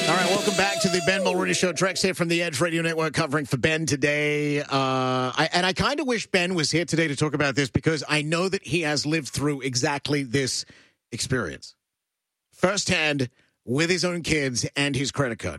All right, welcome back to the Ben Mulrooney Show. Trex here from the Edge Radio Network covering for Ben today. I kind of wish Ben was here today to talk about this because I know that he has lived through exactly this experience firsthand with his own kids and his credit card.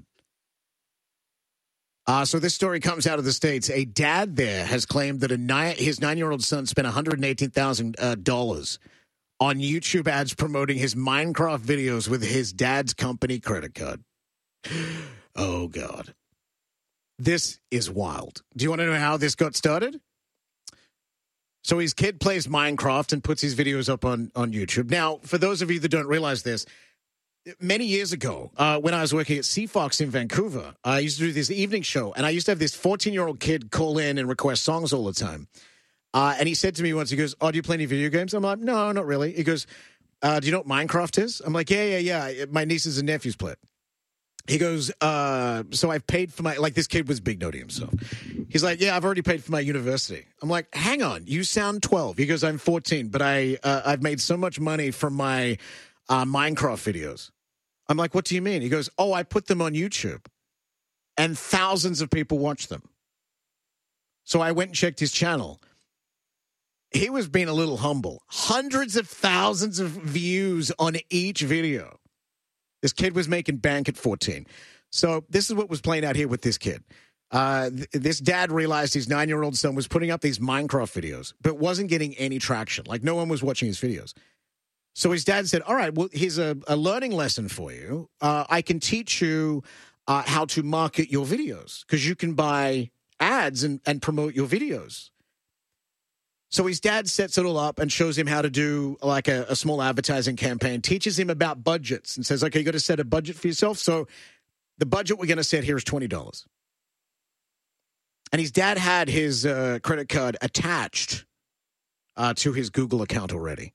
So this story comes out of the States. A dad there has claimed that his 9-year-old son spent $118,000 on YouTube ads promoting his Minecraft videos with his dad's company credit card. Oh, God. This is wild. Do you want to know how this got started? So his kid plays Minecraft and puts his videos up on YouTube. Now, for those of you that don't realize this, many years ago, when I was working at CFox in Vancouver, I used to do this evening show, and I used to have this 14-year-old kid call in and request songs all the time. And he said to me once, he goes, "Oh, do you play any video games?" I'm like, "No, not really." He goes, "Do you know what Minecraft is?" I'm like, yeah. My nieces and nephews play it. He goes, "So I've paid for my," like this kid was big noting himself. He's like, "Yeah, I've already paid for my university." I'm like, "Hang on, you sound 12. He goes, "I'm 14, but I've made so much money from my Minecraft videos." I'm like, "What do you mean?" He goes, "Oh, I put them on YouTube, and thousands of people watch them." So I went and checked his channel. He was being a little humble. Hundreds of thousands of views on each video. This kid was making bank at 14. So this is what was playing out here with this kid. This dad realized his 9-year-old son was putting up these Minecraft videos, but wasn't getting any traction. Like no one was watching his videos. So his dad said, "All right, well, here's a learning lesson for you. I can teach you how to market your videos because you can buy ads and promote your videos." So his dad sets it all up and shows him how to do like a small advertising campaign, teaches him about budgets and says, "Okay, you got to set a budget for yourself. So the budget we're going to set here is $20. And his dad had his credit card attached to his Google account already.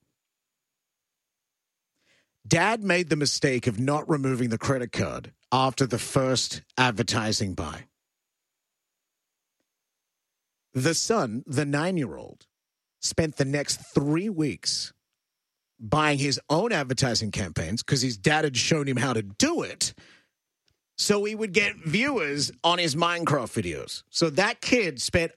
Dad made the mistake of not removing the credit card after the first advertising buy. The son, the 9-year-old, spent the next 3 weeks buying his own advertising campaigns because his dad had shown him how to do it so he would get viewers on his Minecraft videos. So that kid spent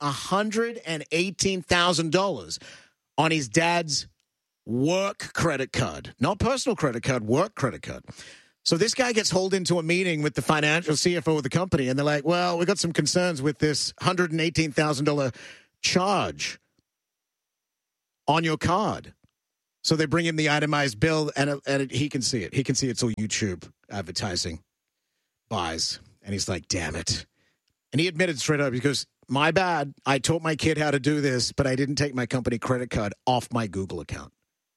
$118,000 on his dad's work credit card, not personal credit card, work credit card. So this guy gets hauled into a meeting with the financial CFO of the company, and they're like, "Well, we got some concerns with this $118,000 charge on your card." So they bring him the itemized bill, and he can see it. He can see it's all YouTube advertising buys. And he's like, "Damn it." And he admitted straight up, he goes, "My bad. I taught my kid how to do this, but I didn't take my company credit card off my Google account."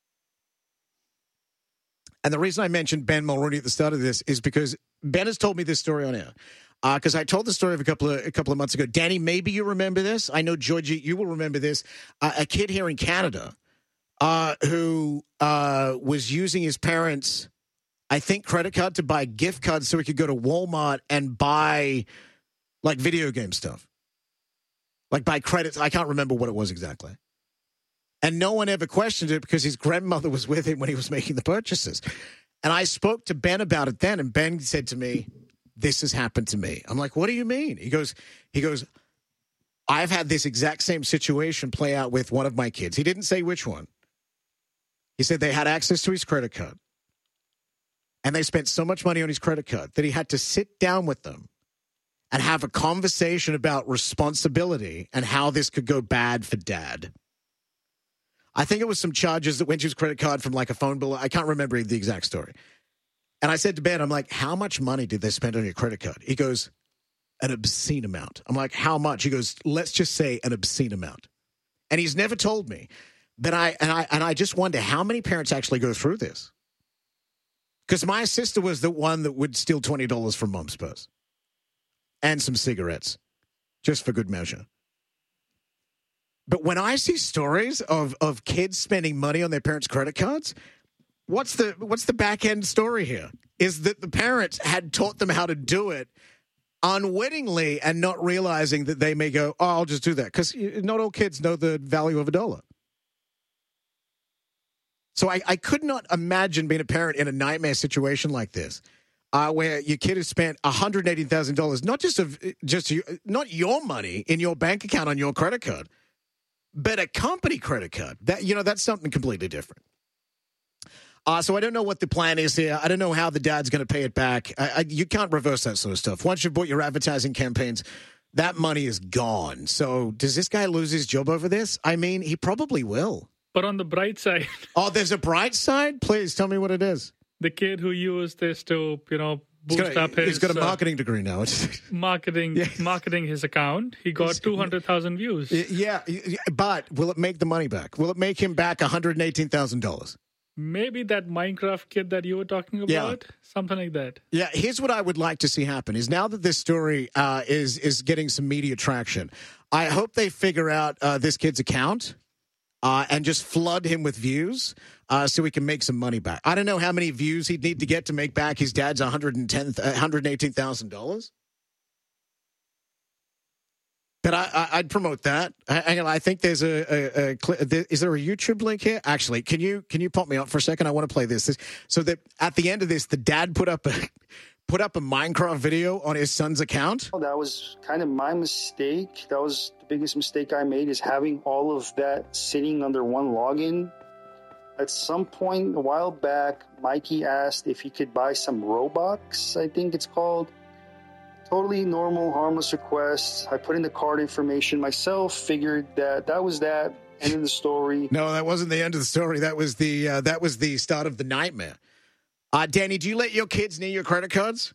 And the reason I mentioned Ben Mulrooney at the start of this is because Ben has told me this story on air. Because I told the story of a couple of months ago. Danny, maybe you remember this. I know, Georgie, you will remember this. A kid here in Canada who was using his parents', I think, credit card to buy gift cards so he could go to Walmart and buy, like, video game stuff. Like, buy credits. I can't remember what it was exactly. And no one ever questioned it because his grandmother was with him when he was making the purchases. And I spoke to Ben about it then, and Ben said to me, "This has happened to me." I'm like, "What do you mean?" He goes, "I've had this exact same situation play out with one of my kids." He didn't say which one. He said they had access to his credit card. And they spent so much money on his credit card that he had to sit down with them and have a conversation about responsibility and how this could go bad for dad. I think it was some charges that went to his credit card from like a phone bill. I can't remember the exact story. And I said to Ben, I'm like, "How much money did they spend on your credit card?" He goes, "An obscene amount." I'm like, "How much?" He goes, "Let's just say an obscene amount." And he's never told me. But I just wonder how many parents actually go through this. Because my sister was the one that would steal $20 from mom's purse. And some cigarettes. Just for good measure. But when I see stories of kids spending money on their parents' credit cards, what's the back end story here? Is that the parents had taught them how to do it unwittingly and not realizing that they may go, "Oh, I'll just do that." Because not all kids know the value of a dollar. So I could not imagine being a parent in a nightmare situation like this. where your kid has spent $180,000, not your money in your bank account on your credit card, but a company credit card. That's something completely different. So I don't know what the plan is here. I don't know how the dad's going to pay it back. You can't reverse that sort of stuff. Once you've bought your advertising campaigns, that money is gone. So does this guy lose his job over this? I mean, he probably will. But on the bright side... Oh, there's a bright side? Please tell me what it is. The kid who used this to, boost up his... He's got a marketing degree now. marketing his account. He got 200,000 views. Yeah, but will it make the money back? Will it make him back $118,000? Maybe that Minecraft kid that you were talking about, something like that. Yeah, here's what I would like to see happen is now that this story is getting some media traction, I hope they figure out this kid's account and just flood him with views so he can make some money back. I don't know how many views he'd need to get to make back his dad's $118,000. But I'd promote that. I think there's is there a YouTube link here? Actually, can you pop me up for a second? I want to play this. So that at the end of this, the dad put up a Minecraft video on his son's account. That was kind of my mistake. That was the biggest mistake I made, is having all of that sitting under one login. At some point a while back, Mikey asked if he could buy some Robux, I think it's called. Totally normal, harmless request. I put in the card information myself, figured that was that. End of the story. No, that wasn't the end of the story. That was the start of the nightmare. Danny, do you let your kids near your credit cards?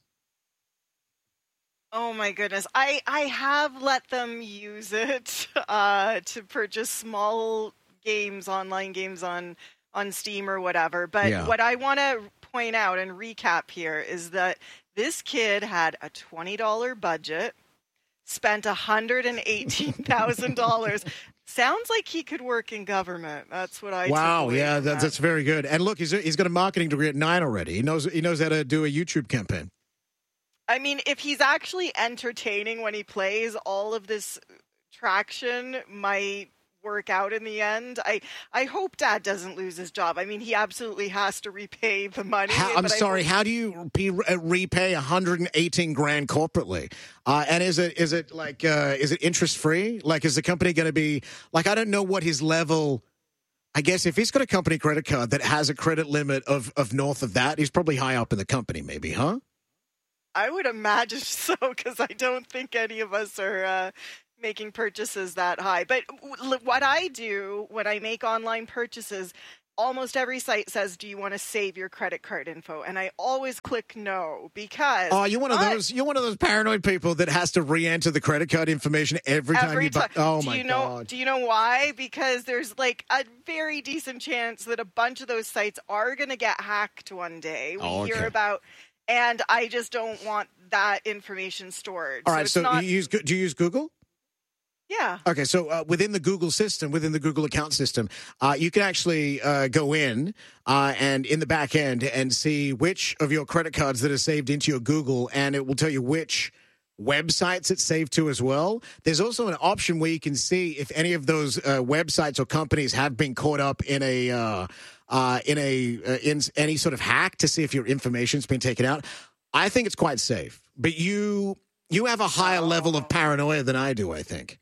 Oh my goodness. I have let them use it to purchase small games, online games on Steam or whatever. But what I want to point out and recap here is that this kid had a $20 budget, spent $118,000. Sounds like he could work in government. That's what I. Wow, yeah, that's very good. And look, he's got a marketing degree at 9 already. He knows how to do a YouTube campaign. I mean, if he's actually entertaining when he plays, all of this traction might work out in the end. I hope Dad doesn't lose his job. I mean, he absolutely has to repay the money. I'm sorry. How do you repay $118,000 corporately? And is it interest free? Like, is the company going to be like? I don't know what his level. I guess if he's got a company credit card that has a credit limit of north of that, he's probably high up in the company, maybe, huh? I would imagine so, because I don't think any of us are making purchases that high. But what I do when I make online purchases, almost every site says, do you want to save your credit card info? And I always click no, because... Oh, you're one of those paranoid people that has to re-enter the credit card information every time you buy... Oh, my God. Do you know why? Because there's like a very decent chance that a bunch of those sites are going to get hacked one day. We hear about... And I just don't want that information stored. All right, do you use Google? Yeah. Okay, so within the Google system, within the Google account system, you can actually go in and in the back end and see which of your credit cards that are saved into your Google, and it will tell you which websites it's saved to as well. There's also an option where you can see if any of those websites or companies have been caught up in any sort of hack to see if your information's been taken out. I think it's quite safe, but you have a higher level of paranoia than I do, I think.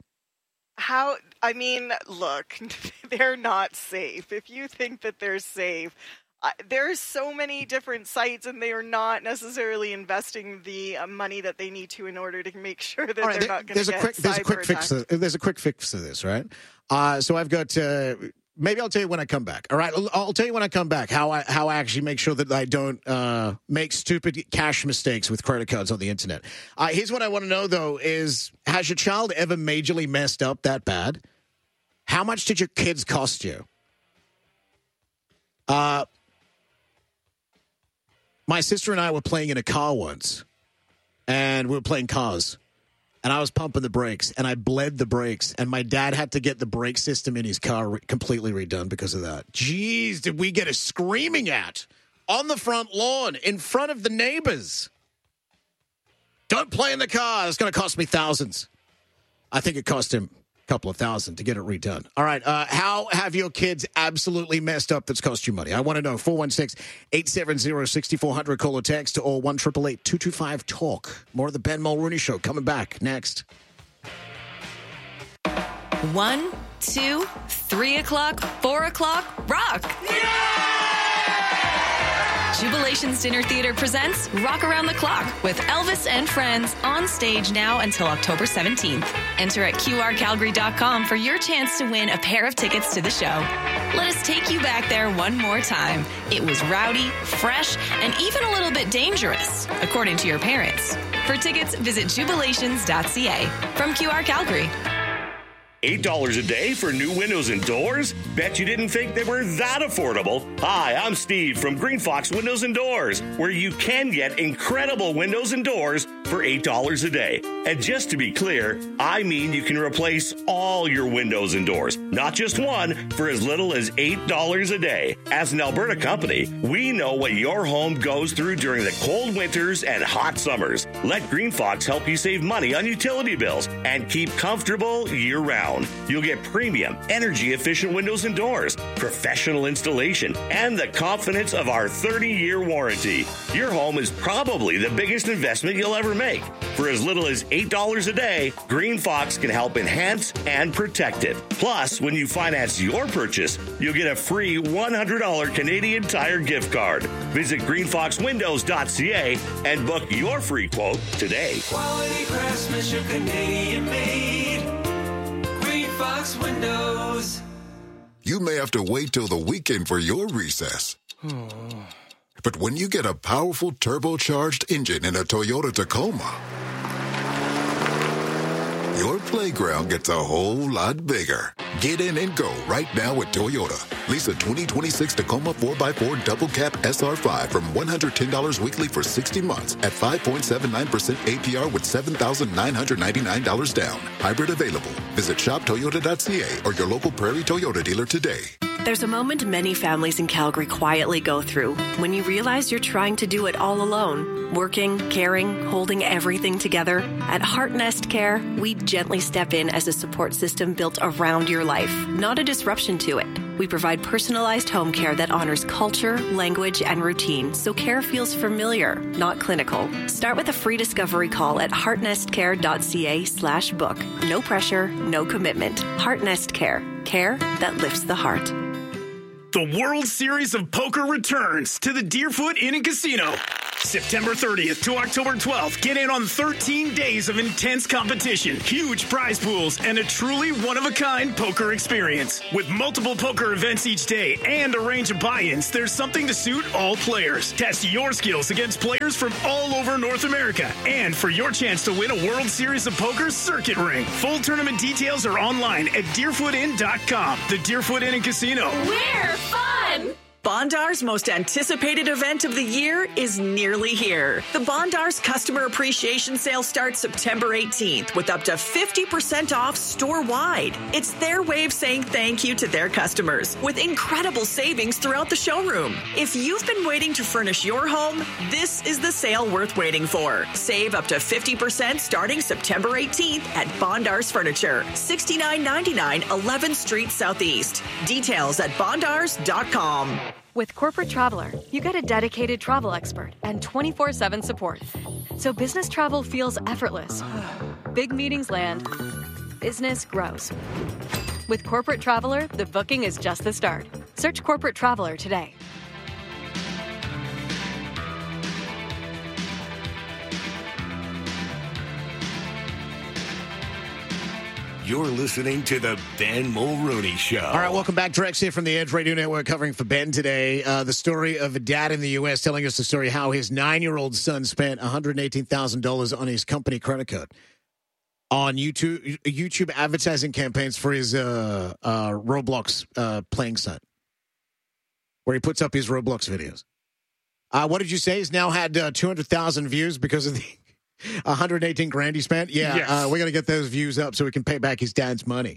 I mean, look, they're not safe. If you think that they're safe, there's so many different sites, and they are not necessarily investing the money that they need to in order to make sure that they're not going to get There's a quick fix to this, right? So I've got... maybe I'll tell you when I come back. All right, I'll tell you when I come back how I actually make sure that I don't make stupid cash mistakes with credit cards on the internet. Here's what I want to know, though, is has your child ever majorly messed up that bad? How much did your kids cost you? My sister and I were playing in a car once, and we were playing cars. And I was pumping the brakes, and I bled the brakes, and my dad had to get the brake system in his car completely redone because of that. Jeez, did we get a screaming at on the front lawn in front of the neighbors? Don't play in the car. It's going to cost me thousands. I think it cost him couple of thousand to get it redone. All right. How have your kids absolutely messed up that's cost you money? I want to know. 416-870-6400. Call or text or 1-888-225-TALK. More of the Ben Mulrooney Show coming back next. 1, 2, 3 o'clock, 4 o'clock, rock! Jubilation's Dinner Theater presents Rock Around the Clock with Elvis and Friends on stage now until October 17th. Enter at qrcalgary.com for your chance to win a pair of tickets to the show. Let us take you back there one more time. It was rowdy, fresh, and even a little bit dangerous, according to your parents. For tickets, visit jubilations.ca. From QR Calgary. $8 a day for new windows and doors? Bet you didn't think they were that affordable. Hi, I'm Steve from Green Fox Windows and Doors, where you can get incredible windows and doors for $8 a day. And just to be clear, I mean you can replace all your windows and doors, not just one, for as little as $8 a day. As an Alberta company, we know what your home goes through during the cold winters and hot summers. Let Green Fox help you save money on utility bills and keep comfortable year-round. You'll get premium, energy-efficient windows and doors, professional installation, and the confidence of our 30-year warranty. Your home is probably the biggest investment you'll ever make. For as little as $8 a day, Green Fox can help enhance and protect it. Plus, when you finance your purchase, you'll get a free $100 Canadian Tire gift card. Visit greenfoxwindows.ca and book your free quote today. Quality craftsmanship, Canadian made. Fox Windows. You may have to wait till the weekend for your recess. But when you get a powerful turbocharged engine in a Toyota Tacoma, your playground gets a whole lot bigger. Get in and go right now at Toyota. Lease a 2026 Tacoma 4x4 Double Cab SR5 from $110 weekly for 60 months at 5.79% APR with $7,999 down. Hybrid available. Visit shoptoyota.ca or your local Prairie Toyota dealer today. There's a moment many families in Calgary quietly go through when you realize you're trying to do it all alone. Working, caring, holding everything together. At Heart Nest Care, we gently step in as a support system built around your life, not a disruption to it. We provide personalized home care that honors culture, language, and routine, so care feels familiar, not clinical. Start with a free discovery call at heartnestcare.ca/book. No pressure, no commitment. Heart Nest Care. Care that lifts the heart. The World Series of Poker returns to the Deerfoot Inn and Casino. September 30th to October 12th. Get in on 13 days of intense competition, huge prize pools, and a truly one-of-a-kind poker experience. With multiple poker events each day and a range of buy-ins, there's something to suit all players. Test your skills against players from all over North America. And for your chance to win a World Series of Poker circuit ring. Full tournament details are online at deerfootin.com. The Deerfoot Inn and Casino. We're fun! Bondar's most anticipated event of the year is nearly here. The Bondar's Customer Appreciation Sale starts September 18th with up to 50% off store-wide. It's their way of saying thank you to their customers with incredible savings throughout the showroom. If you've been waiting to furnish your home, this is the sale worth waiting for. Save up to 50% starting September 18th at Bondar's Furniture, 6999 11th Street Southeast. Details at bondars.com. With Corporate Traveler, you get a dedicated travel expert and 24/7 support. So business travel feels effortless. Big meetings land. Business grows. With Corporate Traveler, the booking is just the start. Search Corporate Traveler today. You're listening to the Ben Mulrooney Show. All right, welcome back. Drex here from the Edge Radio Network covering for Ben today. The story of a dad in the U.S. telling us the story how his 9-year-old son spent $118,000 on his company credit card on YouTube advertising campaigns for his Roblox playing site, where he puts up his Roblox videos. What did you say? He's now had 200,000 views because of the 118 grand he spent. Yeah, yes. We're gonna get those views up so we can pay back his dad's money.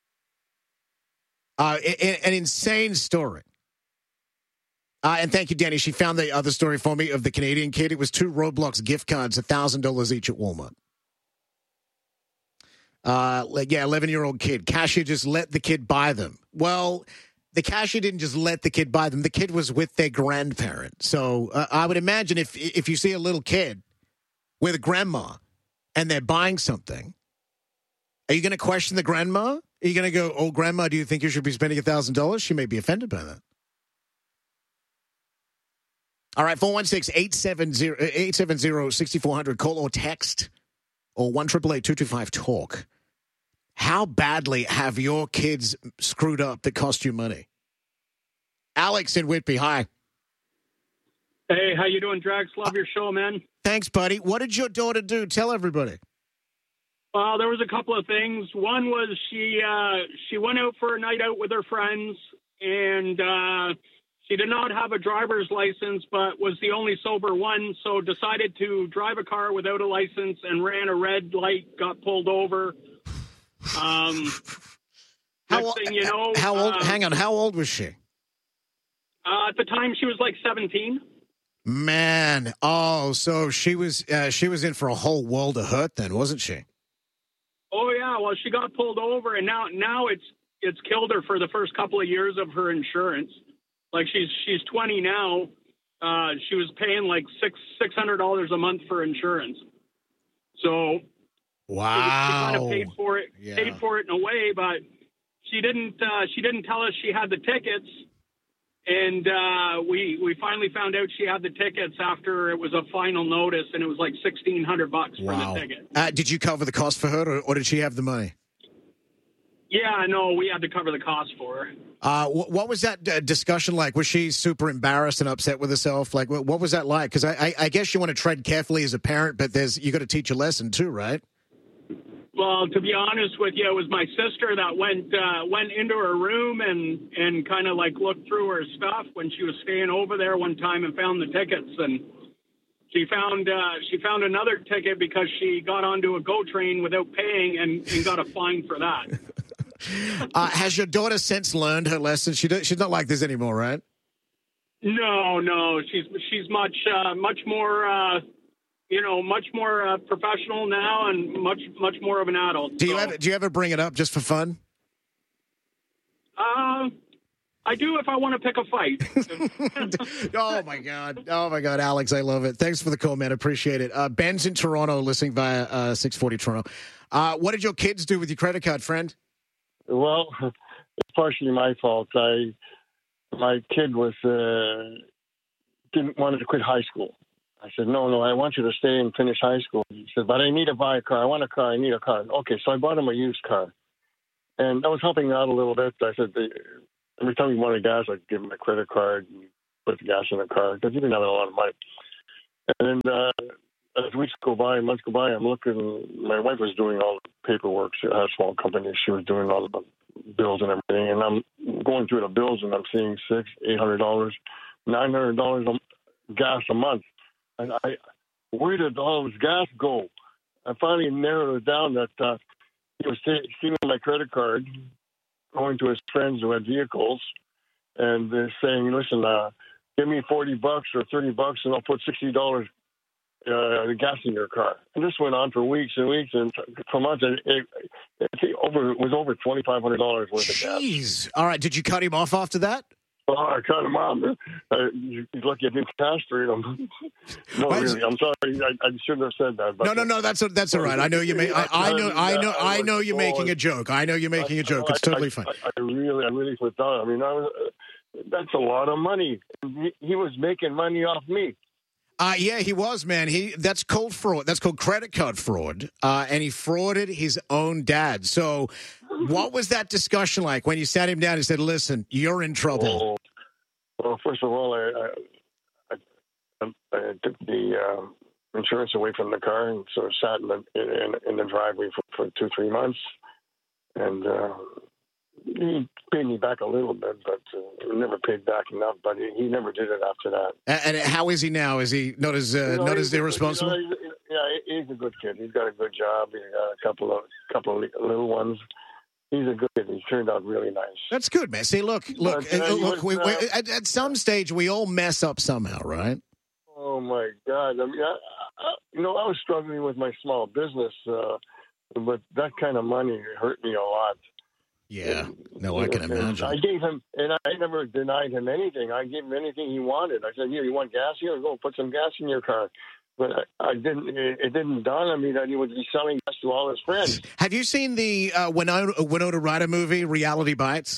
An insane story. And thank you, Danny. She found the other story for me of the Canadian kid. It was 2 Roblox gift cards, $1,000 each at Walmart. Yeah, 11-year-old kid. Cashier just let the kid buy them. Well, the cashier didn't just let the kid buy them. The kid was with their grandparent. So I would imagine if you see a little kid with a grandma and they're buying something, are you going to question the grandma? Are you going to go, oh, grandma, do you think you should be spending $1,000? She may be offended by that. All right, 416-870-6400. Call or text or 1-888-225-TALK. How badly have your kids screwed up that cost you money? Alex in Whitby, hi. Hey, how you doing, Drax? Love your show, man. Thanks, buddy. What did your daughter do? Tell everybody. Well, there was a couple of things. One was she went out for a night out with her friends, and she did not have a driver's license, but was the only sober one, so decided to drive a car without a license and ran a red light, got pulled over. How old? Hang on. How old was she? At the time, she was like 17. Man, so she was in for a whole world of hurt then, wasn't she? Oh yeah, well she got pulled over, and now it's killed her for the first couple of years of her insurance. Like she's 20 now. She was paying like $600 a month for insurance. So. Wow. She kind of paid for it in a way, but she didn't tell us she had the tickets. And we finally found out she had the tickets after it was a final notice, and it was like $1,600 for the ticket. Did you cover the cost for her, or did she have the money? Yeah, no, we had to cover the cost for her. What was that discussion like? Was she super embarrassed and upset with herself? Like, what was that like? Because I guess you want to tread carefully as a parent, but you got to teach a lesson too, right? Well, to be honest with you, it was my sister that went into her room and kind of like looked through her stuff when she was staying over there one time and found the tickets. And she found another ticket because she got onto a GO train without paying and got a fine for that. Has your daughter since learned her lesson? She's not like this anymore, right? No. She's much more. Much more professional now and much more of an adult. Do you ever bring it up just for fun? I do if I want to pick a fight. Oh my God, Alex, I love it. Thanks for the call, man. Appreciate it. Ben's in Toronto, listening via 640 Toronto. What did your kids do with your credit card, friend? Well, it's partially my fault. My kid wanted to quit high school. I said, no, I want you to stay and finish high school. He said, but I need to buy a car. I want a car. I need a car. Okay, so I bought him a used car. And I was helping out a little bit. I said, every time he wanted gas, I'd give him a credit card and put the gas in the car because he didn't have a lot of money. And then as weeks go by, months go by, I'm looking. My wife was doing all the paperwork. She had a small company. She was doing all the bills and everything. And I'm going through the bills, and I'm seeing $600, $800, $900 gas a month. And where did all his gas go? I finally narrowed it down that he was stealing my credit card, going to his friends who had vehicles, and they're saying, listen, give me $40 or $30 and I'll put $60 gas in your car. And this went on for weeks and weeks, and for months. It was over $2,500 worth of gas. Jeez. All right. Did you cut him off after that? Oh, I cut him off. He's lucky I didn't castrate him. No, really, I'm sorry. I shouldn't have said that. But no. That's all right. I know you. I know you're making a joke. I know you're making a joke. It's totally fine. I really flipped out. I mean, that's a lot of money. He was making money off me. Yeah, he was, man. That's called fraud. That's called credit card fraud. And he frauded his own dad. So what was that discussion like when you sat him down and said, listen, you're in trouble? Well, first of all, I took the insurance away from the car and sort of sat in the driveway for 2-3 months. And he paid me back a little bit, but he never paid back enough. But he never did it after that. And how is he now? Is he not as irresponsible? He's a good kid. He's got a good job. He's got a couple of little ones. He's a good kid. He turned out really nice. That's good, man. See, look. At some stage, we all mess up somehow, right? Oh my God! I mean, I was struggling with my small business. But that kind of money hurt me a lot. Yeah. No, I can imagine. I gave him, and I never denied him anything. I gave him anything he wanted. I said, "Here, you want gas? Here, go put some gas in your car." But I didn't. It didn't dawn on me that he would be selling gas to all his friends. Have you seen the Winona Ryder movie, Reality Bites?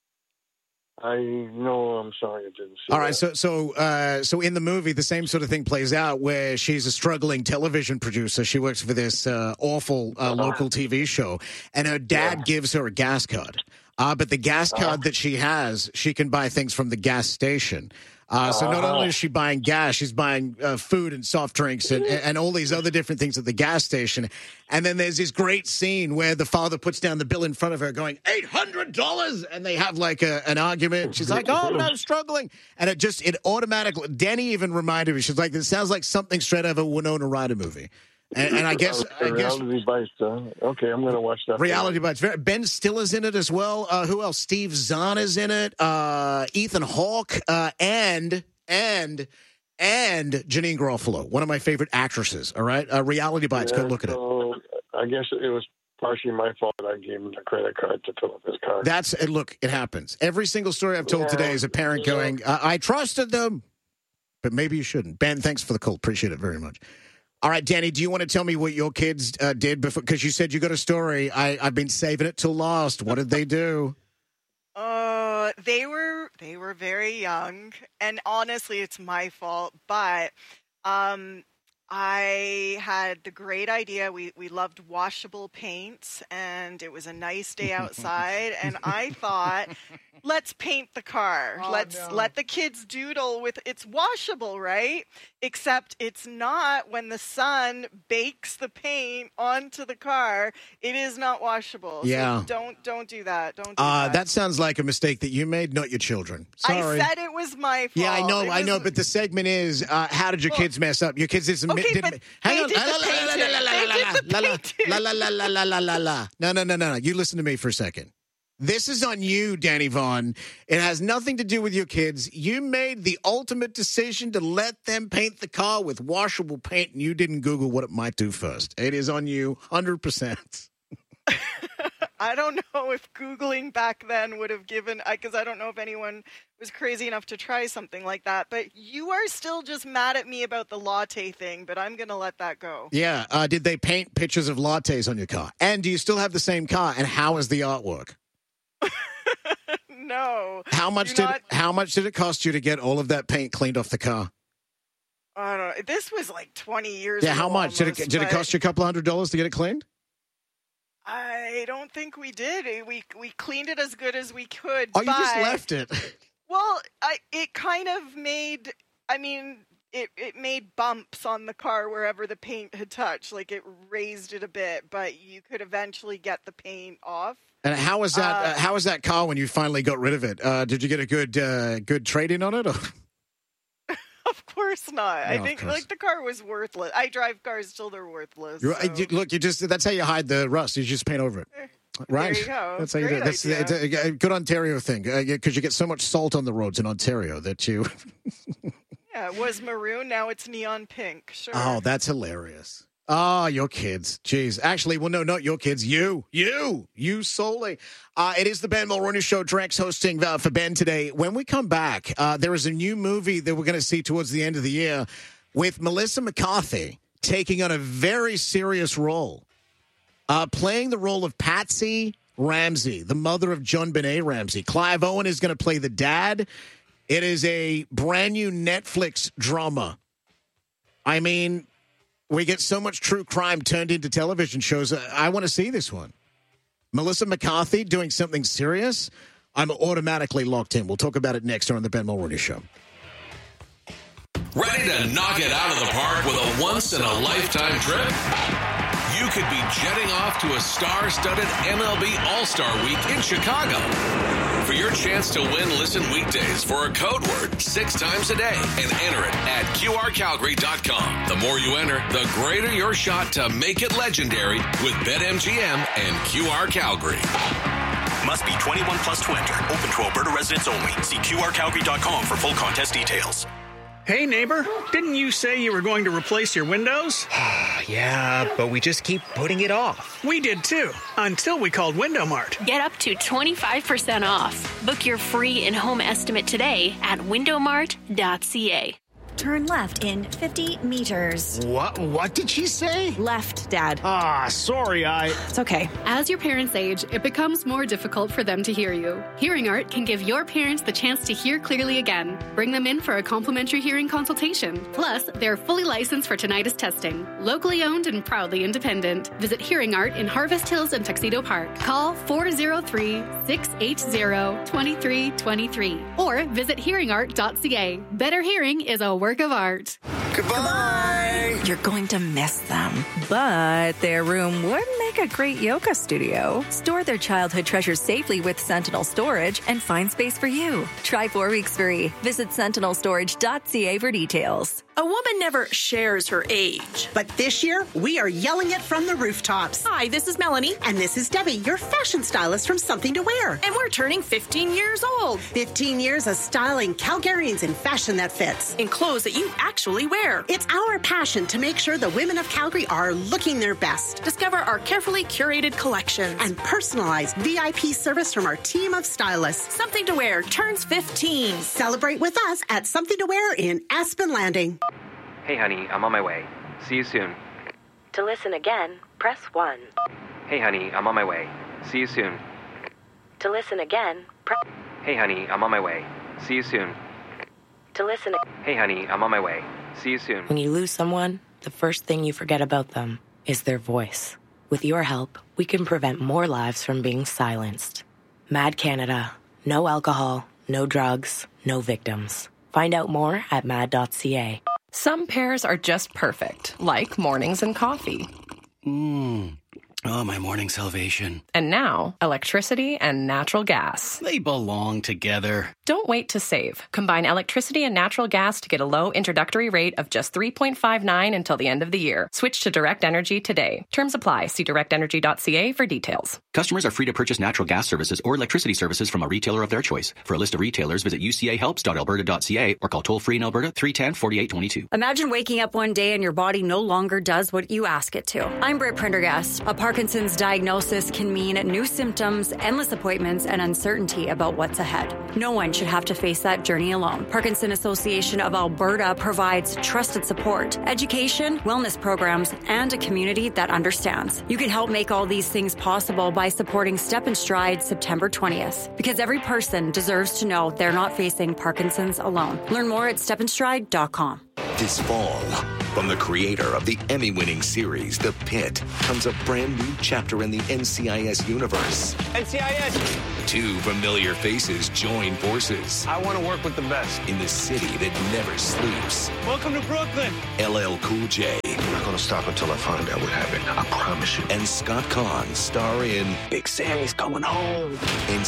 I'm sorry, I didn't see All right, so in the movie, the same sort of thing plays out where she's a struggling television producer. She works for this awful local TV show, and her dad gives her a gas card. But the gas card that she has, she can buy things from the gas station. So not only is she buying gas, she's buying food and soft drinks and all these other different things at the gas station. And then there's this great scene where the father puts down the bill in front of her going, $800. And they have like an argument. She's like, oh, but I'm struggling. And it automatically, Danny even reminded me, she's like, this sounds like something straight out of a Winona Ryder movie. And I guess Reality Bites. Okay, I'm going to watch that. Reality Bites. Ben Stiller's in it as well. Who else? Steve Zahn is in it. Ethan Hawke and Janine Garofalo, one of my favorite actresses. All right, Reality Bites. Go look at it. I guess it was partially my fault that I gave him the credit card to fill up his car. Look, it happens. Every single story I've told today is a parent going, "I trusted them," but maybe you shouldn't. Ben, thanks for the call. Appreciate it very much. All right, Danny, do you want to tell me what your kids did before? Because you said you got a story. I've been saving it till last. What did they do? They were very young, and honestly, it's my fault. But I had the great idea. We loved washable paints, and it was a nice day outside, and I thought, let's paint the car. Let the kids doodle with it's washable, right? Except it's not when the sun bakes the paint onto the car. It is not washable. Yeah. So don't do that. Don't do that. That sounds like a mistake that you made, not your children. Sorry. I said it was my fault. Yeah, I know, but the segment is, how did your kids mess up? Your kids didn't. Hang on. No. You listen to me for a second. This is on you, Danny Vaughn. It has nothing to do with your kids. You made the ultimate decision to let them paint the car with washable paint, and you didn't Google what it might do first. It is on you, 100%. I don't know if Googling back then would have given, because I don't know if anyone was crazy enough to try something like that. But you are still just mad at me about the latte thing, but I'm going to let that go. Yeah. Did they paint pictures of lattes on your car? And do you still have the same car? And how is the artwork? No. How much did it cost you to get all of that paint cleaned off the car? I don't know. This was like 20 years ago. Yeah, how much? Did it cost you a couple $100 to get it cleaned? I don't think we did. We cleaned it as good as we could. Oh, you just left it. Well, it kind of made, it made bumps on the car wherever the paint had touched. Like, it raised it a bit, but you could eventually get the paint off. And how was that? How was that car when you finally got rid of it? Did you get a good trade-in on it? Or? Of course not. No, I think the car was worthless. I drive cars till they're worthless. So. That's how you hide the rust. You just paint over it. Right. There you go. That's how you do it. That's a good Ontario thing, because you get so much salt on the roads in Ontario that you. Yeah, it was maroon. Now it's neon pink. Sure. Oh, that's hilarious. Oh, your kids. Jeez. Actually, well, no, not your kids. You solely. It is the Ben Mulroney Show. Drex hosting for Ben today. When we come back, there is a new movie that we're going to see towards the end of the year with Melissa McCarthy taking on a very serious role, playing the role of Patsy Ramsey, the mother of John Benet Ramsey. Clive Owen is going to play the dad. It is a brand new Netflix drama. I mean, we get so much true crime turned into television shows. I want to see this one. Melissa McCarthy doing something serious. I'm automatically locked in. We'll talk about it next on the Ben Mulroney Show. Ready to knock it out of the park with a once-in-a-lifetime trip? You could be jetting off to a star-studded MLB All-Star Week in Chicago. For your chance to win, listen weekdays for a code word 6 times a day and enter it at QRCalgary.com. The more you enter, the greater your shot to make it legendary with BetMGM and QR Calgary. Must be 21 plus to enter. Open to Alberta residents only. See QRCalgary.com for full contest details. Hey, neighbor, didn't you say you were going to replace your windows? Yeah, but we just keep putting it off. We did too, until we called Window Mart. Get up to 25% off. Book your free in-home estimate today at windowmart.ca. Turn left in 50 meters. What did she say? Left, Dad. Sorry, It's okay. As your parents age, it becomes more difficult for them to hear you. Hearing Art can give your parents the chance to hear clearly again. Bring them in for a complimentary hearing consultation. Plus, they're fully licensed for tinnitus testing. Locally owned and proudly independent. Visit Hearing Art in Harvest Hills and Tuxedo Park. Call 403-680-2323 or visit hearingart.ca. Better hearing is a work of art. Goodbye. You're going to miss them, but their room would make a great yoga studio. Store their childhood treasures safely with Sentinel Storage and find space for you. Try 4 weeks free. Visit sentinelstorage.ca for details. A woman never shares her age. But this year, we are yelling it from the rooftops. Hi, this is Melanie. And this is Debbie, your fashion stylist from Something to Wear. And we're turning 15 years old. 15 years of styling Calgarians in fashion that fits. In clothes that you actually wear. It's our passion to make sure the women of Calgary are looking their best. Discover our carefully curated collections. And personalized VIP service from our team of stylists. Something to Wear turns 15. Celebrate with us at Something to Wear in Aspen Landing. Hey, honey, I'm on my way. See you soon. To listen again, press 1. Hey, honey, I'm on my way. See you soon. To listen again, press... Hey, honey, I'm on my way. See you soon. To listen... Hey, honey, I'm on my way. See you soon. When you lose someone, the first thing you forget about them is their voice. With your help, we can prevent more lives from being silenced. Mad Canada. No alcohol, no drugs, no victims. Find out more at mad.ca. Some pairs are just perfect, like mornings and coffee. Oh, my morning salvation. And now, electricity and natural gas. They belong together. Don't wait to save. Combine electricity and natural gas to get a low introductory rate of just $3.59 until the end of the year. Switch to Direct Energy today. Terms apply. See directenergy.ca for details. Customers are free to purchase natural gas services or electricity services from a retailer of their choice. For a list of retailers, visit ucahelps.alberta.ca or call toll-free in Alberta 310-4822. Imagine waking up one day and your body no longer does what you ask it to. I'm Britt Prendergast. A Parkinson's diagnosis can mean new symptoms, endless appointments, and uncertainty about what's ahead. No one should have to face that journey alone. Parkinson Association of Alberta provides trusted support, education, wellness programs, and a community that understands. You can help make all these things possible by supporting Step and Stride September 20th, because every person deserves to know they're not facing Parkinson's alone. Learn more at stepandstride.com. This fall, from the creator of the Emmy-winning series, The Pit, comes a brand new chapter in the NCIS universe. NCIS! 2 familiar faces join forces. I want to work with the best. In the city that never sleeps. Welcome to Brooklyn. LL Cool J. I'm not going to stop until I find out what happened. I promise you. And Scott Conn star in Big Sammy's coming home.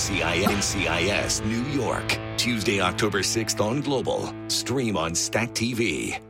NCIS New York. Tuesday, October 6th on Global. Stream on Stack TV.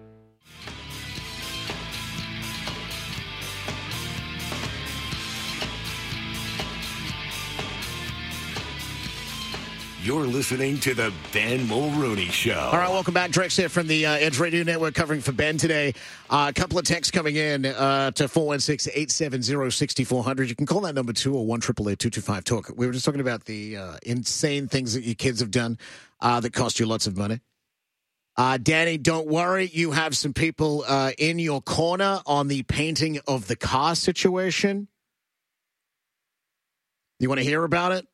You're listening to the Ben Mulrooney Show. All right, welcome back. Drex here from the Edge Radio Network covering for Ben today. A couple of texts coming in to 416-870-6400. You can call that number too, or 1-888-225-TALK. We were just talking about the insane things that your kids have done that cost you lots of money. Danny, don't worry. You have some people in your corner on the painting of the car situation. You want to hear about it?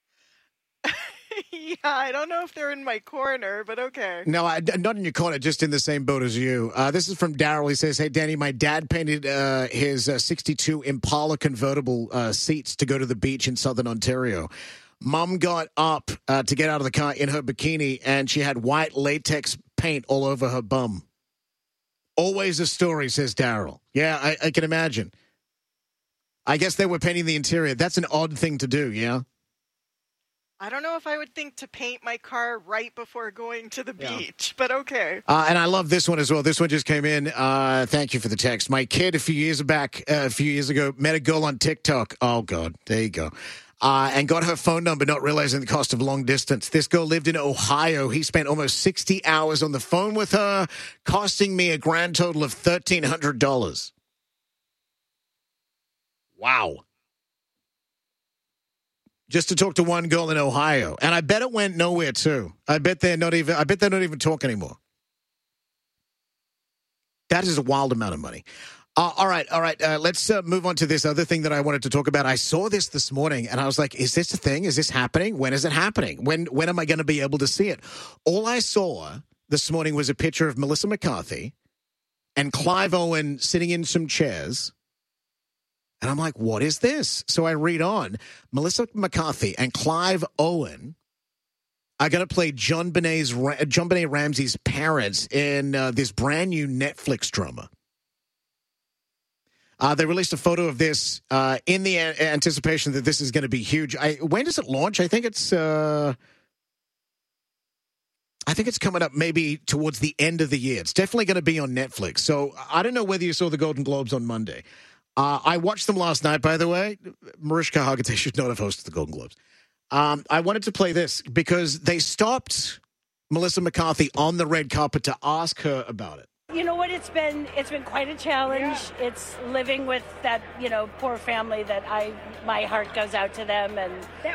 Yeah, I don't know if they're in my corner, but okay. No, not in your corner, just in the same boat as you. This is from Daryl. He says, hey, Danny, my dad painted his 62 Impala convertible seats to go to the beach in southern Ontario. Mom got up to get out of the car in her bikini, and she had white latex paint all over her bum. Always a story, says Daryl. Yeah, I can imagine. I guess they were painting the interior. That's an odd thing to do, yeah? I don't know if I would think to paint my car right before going to the beach, but okay. And I love this one as well. This one just came in. Thank you for the text. My kid a few years ago met a girl on TikTok. Oh, God. There you go. and got her phone number, not realizing the cost of long distance. This girl lived in Ohio. He spent almost 60 hours on the phone with her, costing me a grand total of $1,300. Wow. Just to talk to one girl in Ohio. And I bet it went nowhere, too. I bet they're not even talking anymore. That is a wild amount of money. All right. Let's move on to this other thing that I wanted to talk about. I saw this morning, and I was like, is this a thing? Is this happening? When is it happening? When am I going to be able to see it? All I saw this morning was a picture of Melissa McCarthy and Clive Owen sitting in some chairs. And I'm like, what is this? So I read on. Melissa McCarthy and Clive Owen are going to play John Benet Ramsey's parents in this brand new Netflix drama. They released a photo of this in the anticipation that this is going to be huge. When does it launch? I think it's coming up maybe towards the end of the year. It's definitely going to be on Netflix. So I don't know whether you saw the Golden Globes on Monday. I watched them last night, by the way. Mariska Hargitay should not have hosted the Golden Globes. I wanted to play this because they stopped Melissa McCarthy on the red carpet to ask her about it. You know what? It's been quite a challenge. Yeah. It's living with that, poor family that my heart goes out to them, and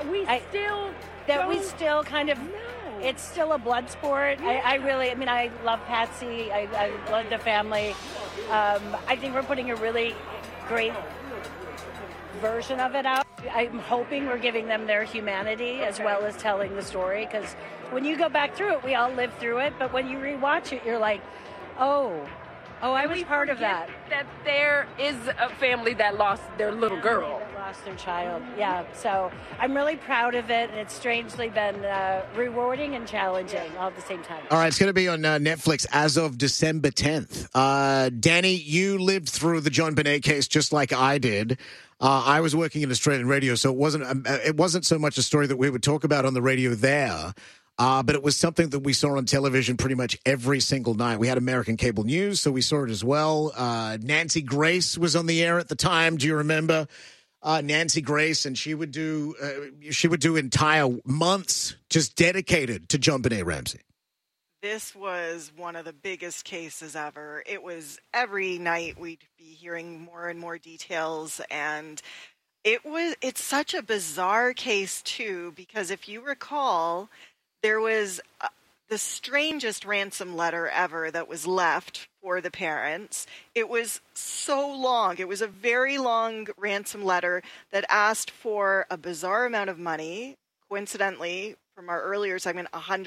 we still kind of. No. It's still a blood sport. Yeah. I love Patsy. I love the family. I think we're putting a really great version of it out. I'm hoping we're giving them their humanity as well as telling the story, because when you go back through it, we all lived through it, but when you rewatch it, you're like, Oh, I was part of that. That there is a family that lost their little girl. That lost their child, yeah. So I'm really proud of it, and it's strangely been rewarding and challenging all at the same time. All right, it's going to be on Netflix as of December 10th. Danny, you lived through the John Benet case just like I did. I was working in Australian radio, so it wasn't so much a story that we would talk about on the radio there. But it was something that we saw on television pretty much every single night. We had American cable news, so we saw it as well. Nancy Grace was on the air at the time. Do you remember Nancy Grace? And she would do entire months just dedicated to John Benet Ramsey. This was one of the biggest cases ever. It was every night we'd be hearing more and more details, and it's such a bizarre case too, because if you recall, there was the strangest ransom letter ever that was left for the parents. It was so long. It was a very long ransom letter that asked for a bizarre amount of money. Coincidentally, from our earlier segment,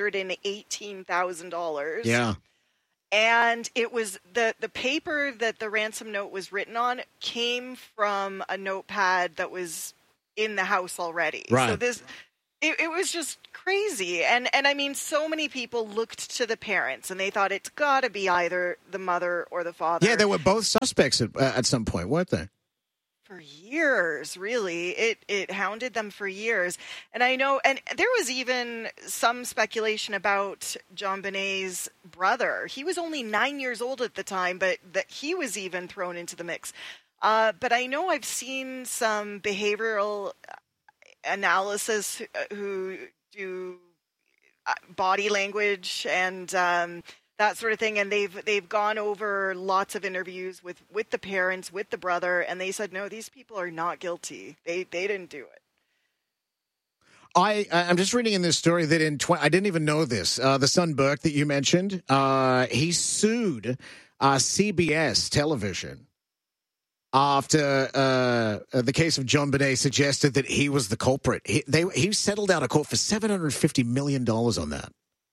$118,000. Yeah. And it was the paper that the ransom note was written on came from a notepad that was in the house already. Right. So it was just crazy. And I mean, so many people looked to the parents, and they thought it's got to be either the mother or the father. Yeah, they were both suspects at some point, weren't they? For years, really. It hounded them for years. And I know, and there was even some speculation about John Benet's brother. He was only 9 years old at the time, but that he was even thrown into the mix. But I know I've seen some behavioral analysis who do body language and that sort of thing, and they've gone over lots of interviews with the parents, with the brother, and they said, no, these people are not guilty. They didn't do it. I'm just reading in this story that I didn't even know this. The son Burke that you mentioned, he sued CBS television after the case of John Benet suggested that he was the culprit. He settled out of court for $750 million on that.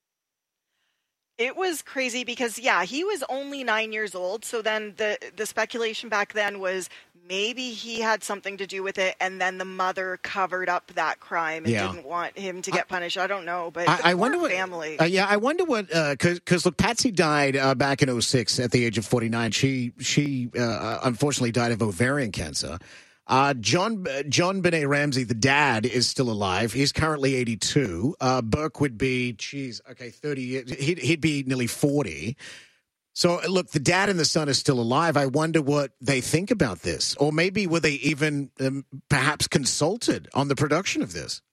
It was crazy because, yeah, he was only 9 years old. So then the speculation back then was maybe he had something to do with it, and then the mother covered up that crime and didn't want him to get punished. I don't know, but I wonder what family. I wonder what because look, Patsy died back in 2006 at the age of 49. She unfortunately died of ovarian cancer. John Benet Ramsey, the dad, is still alive. He's currently 82. Burke would be, 30 years. He'd be nearly 40. So, look, the dad and the son is still alive. I wonder what they think about this. Or maybe were they even perhaps consulted on the production of this?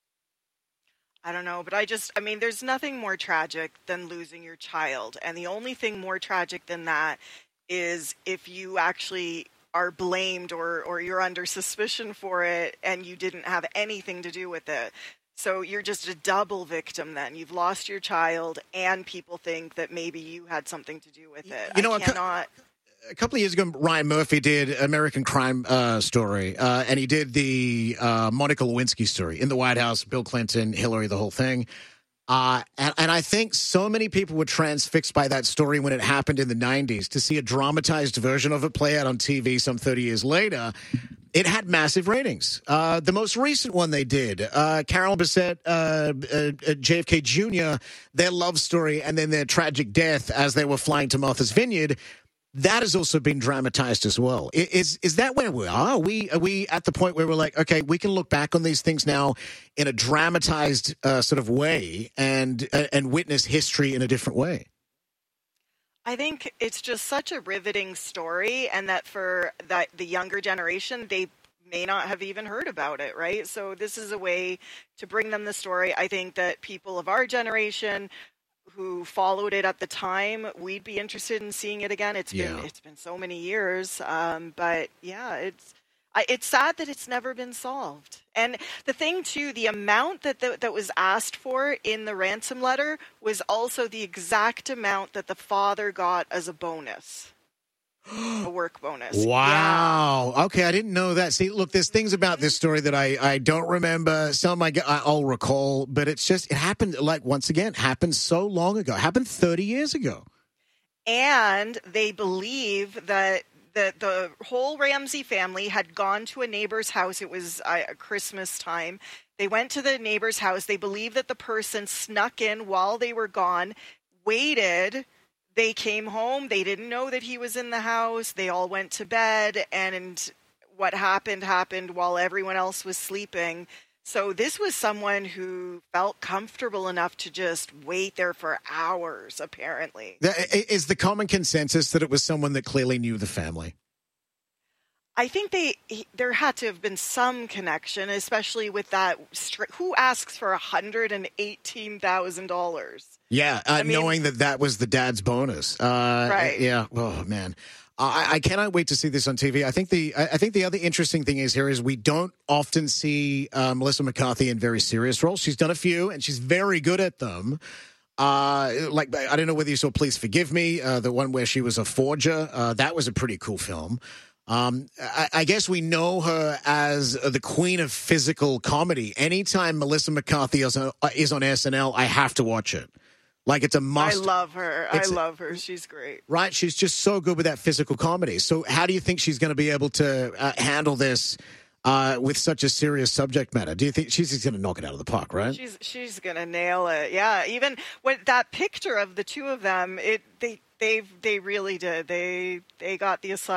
I don't know, but I mean, there's nothing more tragic than losing your child. And the only thing more tragic than that is if you actually are blamed or you're under suspicion for it and you didn't have anything to do with it. So you're just a double victim then. You've lost your child, and people think that maybe you had something to do with it. You know, a couple of years ago, Ryan Murphy did American Crime Story, and he did the Monica Lewinsky story in the White House, Bill Clinton, Hillary, the whole thing. And I think so many people were transfixed by that story when it happened in the 90s. To see a dramatized version of it play out on TV some 30 years later, it had massive ratings. The most recent one they did, Carol Bassett, JFK Jr., their love story and then their tragic death as they were flying to Martha's Vineyard, that has also been dramatized as well. Is that where we are? Are we at the point where we're like, okay, we can look back on these things now in a dramatized sort of way and witness history in a different way? I think it's just such a riveting story, and that for the younger generation, they may not have even heard about it, right? So this is a way to bring them the story. I think that people of our generation who followed it at the time, we'd be interested in seeing it again. It's been so many years, but yeah, it's sad that it's never been solved. And the thing, too, the amount that was asked for in the ransom letter was also the exact amount that the father got as a bonus, a work bonus. Wow. Yeah. Okay, I didn't know that. See, look, there's things about this story that I don't remember. Some I'll recall, but it happened, like, once again, happened so long ago. It happened 30 years ago. And they believe that the whole Ramsey family had gone to a neighbor's house. It was Christmas time. They went to the neighbor's house. They believe that the person snuck in while they were gone, waited. They came home. They didn't know that he was in the house. They all went to bed. And what happened while everyone else was sleeping. So this was someone who felt comfortable enough to just wait there for hours, apparently. Is the common consensus that it was someone that clearly knew the family? I think there had to have been some connection, especially with that. Who asks for $118,000? Yeah, knowing that was the dad's bonus. Right. Yeah. Oh, man. I cannot wait to see this on TV. I think the other interesting thing is we don't often see Melissa McCarthy in very serious roles. She's done a few, and she's very good at them. Like, I don't know whether you saw Please Forgive Me, the one where she was a forger. That was a pretty cool film. I guess we know her as the queen of physical comedy. Anytime Melissa McCarthy is on SNL, I have to watch it. Like, it's a must. I love her. She's great. Right? She's just so good with that physical comedy. So how do you think she's going to be able to handle this with such a serious subject matter? Do you think she's going to knock it out of the park, right? She's going to nail it. Yeah. Even when that picture of the two of them, they really did. They got the assignment.